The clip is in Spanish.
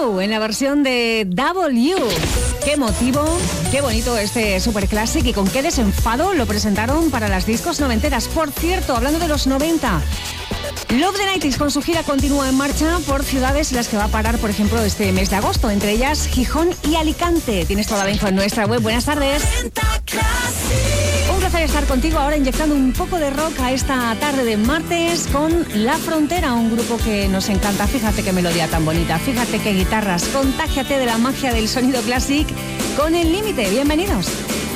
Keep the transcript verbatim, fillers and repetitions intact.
Joe en la versión de W. Qué motivo, qué bonito este superclásico y con qué desenfado lo presentaron para las discos noventeras. Por cierto, hablando de los noventa, Love the nineties con su gira continúa en marcha por ciudades en las que va a parar, por ejemplo, este mes de agosto, entre ellas Gijón y Alicante. Tienes toda la info en nuestra web. Buenas tardes. Un placer estar contigo ahora inyectando un poco de rock a esta tarde de martes con La Frontera, un grupo que nos encanta. Fíjate qué melodía tan bonita, fíjate qué guitarras. Contágiate de la magia del sonido classic con El Límite. Bienvenidos.